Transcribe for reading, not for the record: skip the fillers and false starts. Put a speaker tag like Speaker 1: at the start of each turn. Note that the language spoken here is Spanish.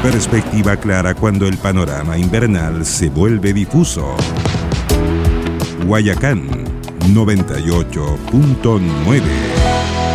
Speaker 1: Perspectiva clara cuando el panorama invernal se vuelve difuso. Guayacán 98.9